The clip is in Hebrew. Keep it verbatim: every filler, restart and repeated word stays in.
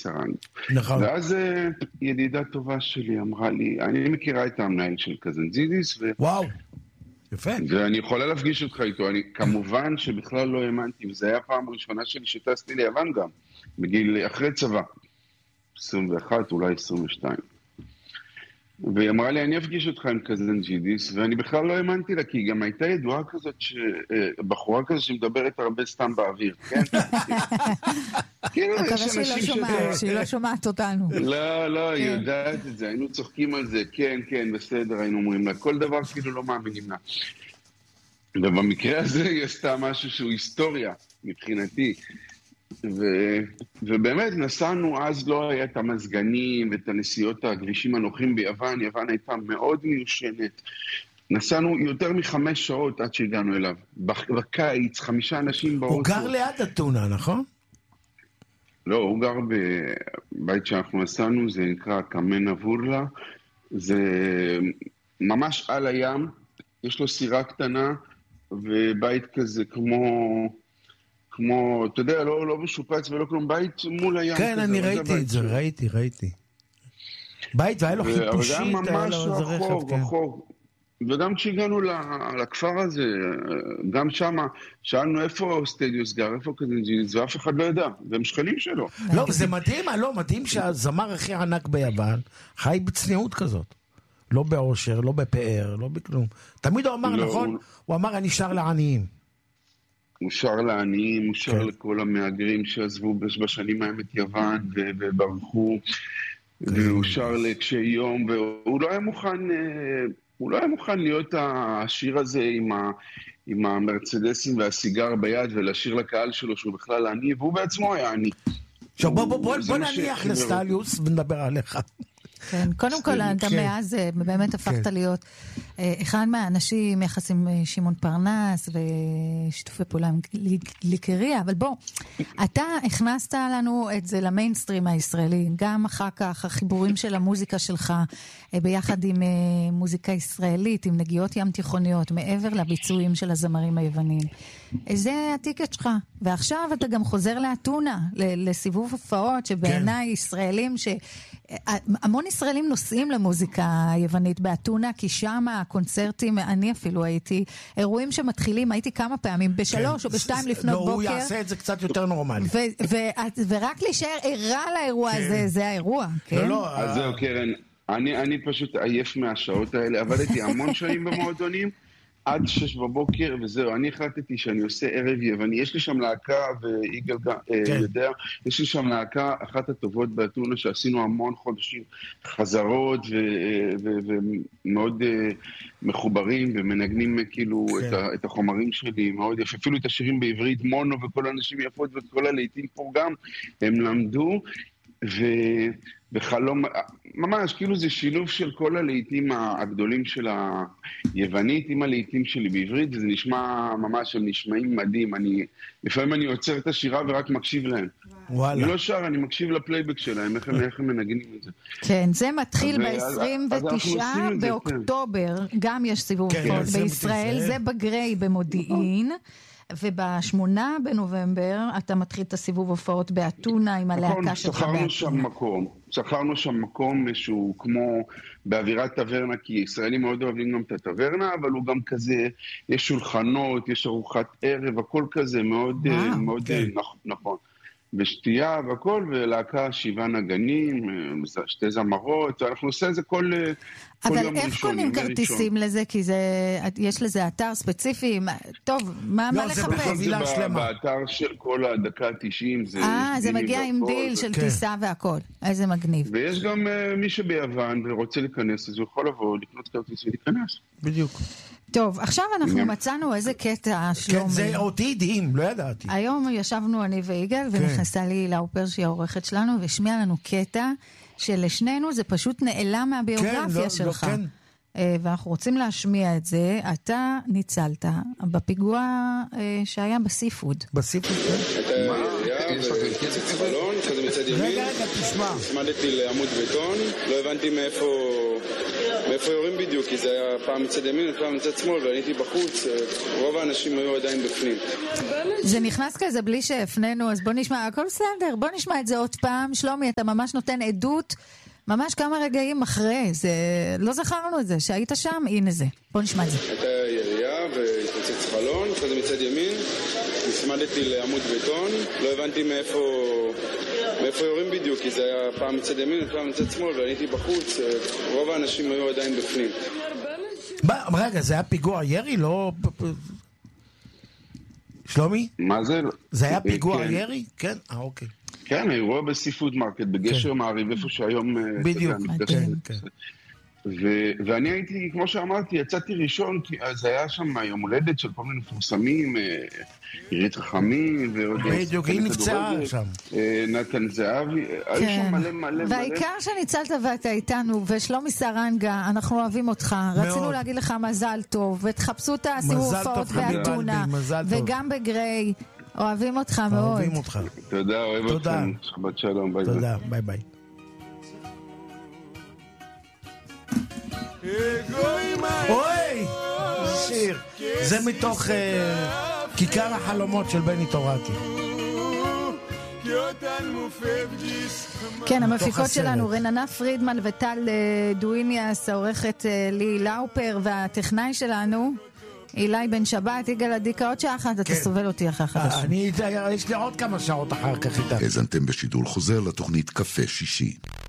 שרדנו. נכון. ואז ידידה טובה שלי אמרה לי, אני מכירה את המנהל של קזנזידיס, ו... וואו, יפה. ואני יכולה להפגיש אותך איתו, אני כמובן שבכלל לא האמנתי, וזה היה הפעם הראשונה שלי שטסתי ליוון גם, בגיל אחרי צבא, עשרים ואחת, אולי עשרים ושתיים. והיא אמרה לי, אני אפגיש אותך עם קזנזידיס, ואני בכלל לא האמנתי לה, כי היא גם הייתה ידועה כזאת, בחורה כזאת שמדברת הרבה סתם באוויר, כן? מקווה שהיא לא שומעת אותנו. לא, לא, היא יודעת את זה, היינו צוחקים על זה, כן, כן, בסדר, היינו אומרים לה, כל דבר כאילו לא מאמינים לה. ובמקרה הזה היא עשתה משהו שהוא היסטוריה, מבחינתי. ו... ובאמת נסענו, אז לא היה את המזגנים ואת הנסיעות הכבישים הנוחים ביוון, יוון הייתה מאוד מיושנת. נסענו יותר מחמש שעות עד שהגענו אליו. בקיץ, חמישה אנשים באוטו. הוא גר ליד אתונה, נכון? לא, הוא גר בבית שאנחנו נסענו, זה נקרא קמנה וורלה. זה ממש על הים, יש לו סירה קטנה ובית כזה כמו... כמו, אתה יודע, לא, לא משופץ ולא כלום, בית מול הים. כן, אני ראיתי את זה, ראיתי, ראיתי. בית, והיה לו חיפושית, היה לו איזה רכב, כן. וגם כשהגענו לכפר הזה, גם שם, שאלנו איפה סטדיוס גר, איפה קזנזידיס, ואף אחד לא ידע, והם שכנים שלו. לא, וזה מדהים, לא, מדהים שהזמר הכי ענק ביוון, חי בצניעות כזאת. לא באושר, לא בפאר, לא בכלום. תמיד הוא אמר, נכון? הוא אמר, אני שר לעניים. הוא שר לעניים, הוא שר לכל המהגרים שעזבו בשנים ההם את יוון וברחו, והוא שר לקשי יום, והוא לא היה מוכן, הוא לא היה מוכן להיות השיר הזה עם, ה, עם המרצדסים והסיגר ביד, ולשיר לקהל שלו שהוא בכלל עני, והוא בעצמו היה עני. עכשיו בוא, בוא, בוא, בוא נניח לסטליוס ונדבר עליך. כן, קודם כל, גם מאז באמת הפכת להיות אחד מהאנשים, יחס עם שמעון פרנס ושיתופי פעולה עם ליקריה, אבל בוא, אתה הכנסת לנו את זה למיינסטרים הישראלי, גם אחר כך החיבורים של המוזיקה שלך, ביחד עם מוזיקה ישראלית, עם נגיעות ים תיכוניות, מעבר לביצועים של הזמרים היוונים. זה הטיקט שלך, ועכשיו אתה גם חוזר לאתונה, לסיבוב הופעות שבעיניי ישראלים ש... המון ישראלים נוסעים למוזיקה היוונית באתונה, כי שם הקונצרטים, אני אפילו הייתי, אירועים שמתחילים, הייתי כמה פעמים, בשלוש או בשתיים לפנות בוקר. לא, הוא יעשה את זה קצת יותר נורמלי. ורק להישאר ערה לאירוע הזה, זה האירוע, כן? לא, לא. אז זהו, קרן, אני פשוט עייף מהשעות האלה, עבדתי המון שנים במועדונים, עד שש בבוקר, וזהו, אני החלטתי שאני עושה ערב יווני, יש לי שם להקה, ויגאל יודע, יש לי שם להקה, אחת הטובות באתונה, שעשינו המון חודשים חזרות, ומאוד מחוברים, ומנגנים כאילו את החומרים שלי, מאוד יפה, אפילו את השירים בעברית, מונו, וכל האנשים יפות, וכל הלעיתים פה גם, הם למדו, ו... וחלום, ממש, כאילו זה שילוב של כל הלעיתים הגדולים של היוונית עם הלעיתים שלי בעברית, וזה נשמע ממש, הם נשמעים מדהים. אני, לפעמים אני עוצר את השירה ורק מקשיב להם. וואלה. אני לא שר, אני מקשיב לפלייבק שלהם, איך הם, איך הם מנגנים את זה. כן, זה מתחיל ב-עשרים ותשעה באוקטובר, כן. גם יש סיבוב כן, פות בישראל, זה בגרי במודיעין. ובשמונה בנובמבר אתה מתחיל את הסיבוב הופעות באתונה עם הלהקה שלך באתונה. שכרנו שם מקום, שכרנו שם מקום שהוא כמו באווירת טברנה, כי ישראלים מאוד אוהבים גם את הטברנה, אבל הוא גם כזה, יש שולחנות, יש ארוחת ערב, הכל כזה מאוד, מאוד נכון. ושתייה והכל, ולהקה שבעה נגנים, שתי זמרות, אנחנו עושה את זה כל... אבל איך קונים כרטיסים לזה? כי יש לזה אתר ספציפי, טוב, מה לחפש? זה באתר של כל הדקה ה-תשעים. אה, זה מגיע עם דיל של טיסה והכל, איזה מגניב. ויש גם מי שביוון ורוצה להיכנס, אז הוא יכול לבוא, לקנות כרטיס ולהיכנס. בדיוק. טוב, עכשיו אנחנו מצאנו איזה קטע, שלומי. זה אותי דהים, לא ידעתי. היום ישבנו אני ויגאל, ונכנסה לי לאופר שהיא העורכת שלנו, והשמיעה לנו קטע שלשנינו זה פשוט נעלם מהביוגרפיה שלך. ואנחנו רוצים להשמיע את זה. אתה ניצלת בפיגוע שהיה בסיפוד. בסיפוד, כן. יש לך קצת חלון, כזה מצד ימין. רגע, רגע, תשמע. הצמדתי לעמוד בטון, לא הבנתי מאיפה מאיפה יורים בדיוק? כי זה היה פעם מצד ימין ופעם מצד שמאל, ואני הייתי בחוץ, רוב האנשים היו עדיין בפנים. זה נכנס כזה בלי שהפננו, אז בוא נשמע, הכל בסדר, בוא נשמע את זה עוד פעם. שלומי, אתה ממש נותן עדות, ממש כמה רגעים אחרי, זה, לא זכרנו את זה, שהיית שם, הנה זה. בוא נשמע את זה. הייתה ירייה והתפוצץ חלון, אחרי זה מצד ימין, נצמדתי לעמוד בטון, לא הבנתי מאיפה... מאיפה יורים בדיוק, כי זה היה פעם מצד ימין ופעם מצד שמאל, ואני הייתי בחוץ, רוב האנשים היו עדיין בפנים. רגע, זה היה פיגוע ירי? לא... שלומי? מה זה? זה היה פיגוע ירי? כן? אה, אוקיי. כן, האירוע בסיפוד מרקט, בגשר מעריב, איפה שהיום... בדיוק, כן, כן. ואני הייתי, כמו שאמרתי, יצאתי ראשון, כי אז היה שם יום הולדת של כל מיני מפורסמים, עירית חכמים, בדיוק, היא נפצעה שם. נתן זהבי, היו שם מלא מלא מלא. והעיקר שניצלת ואתה איתנו, ושלומי סרנגה, אנחנו אוהבים אותך, רצינו להגיד לך מזל טוב, ותחפשו את הסיבוב הופעות באתונה, וגם בגריי, אוהבים אותך מאוד. אוהבים אותך. תודה, אוהב אתכם, שבת שלום, ביי ביי. תודה, ביי ביי. אוי, שיר, זה מתוך כיכר החלומות של בני תורתי. כן, המפיקות שלנו רננה פרידמן וטל דואיניאס, העורכת לי לאופר, והטכנאי שלנו אילי בן שבת. יגאל עדיקה, עוד שעה אחת אתה סובל אותי אחר חדשים. יש לי עוד כמה שעות אחר כך איתה. הזנתם בשידור חוזר לתוכנית קפה שישי.